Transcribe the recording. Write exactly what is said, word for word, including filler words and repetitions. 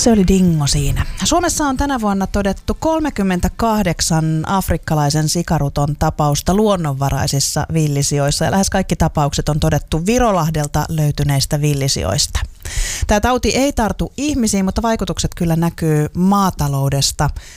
Se oli Dingo siinä. Suomessa on tänä vuonna todettu kolmekymmentäkahdeksan afrikkalaisen sikaruton tapausta luonnonvaraisissa villisijoissa ja lähes kaikki tapaukset on todettu Virolahdelta löytyneistä villisijoista. Tämä tauti ei tartu ihmisiin, mutta vaikutukset kyllä näkyy maataloudesta